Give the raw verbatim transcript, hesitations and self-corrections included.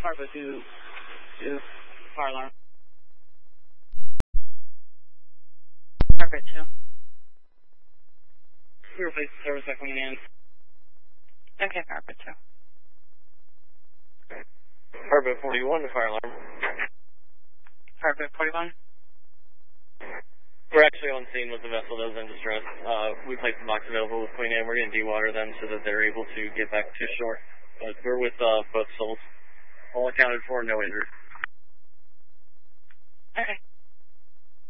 Carpet two, two, fire alarm. Carpet two. We replace the service by coming in. Okay, carpet two. Carpet forty-one to fire alarm. Carpet forty-one. We're actually on scene with the vessel that was in distress. Uh, we placed the box available with Queen Anne. We're going to dewater them so that they're able to get back to shore. But we're with uh, both souls. All accounted for, no injured. Okay.